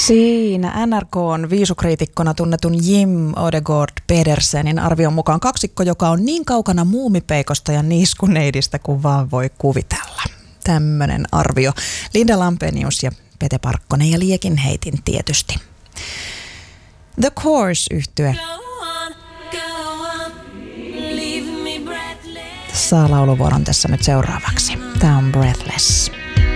Siinä NRK:n viisukriitikkona tunnetun Jim Odegård Pedersenin arvion mukaan kaksikko, joka on niin kaukana muumipeikosta ja niiskuneidistä kuin vaan voi kuvitella. Tämmönen arvio. Linda Lampenius ja Pete Parkkonen ja Liekin heitin tietysti. The Course-yhtye saa lauluvuoron tässä nyt seuraavaksi. Tää on Breathless.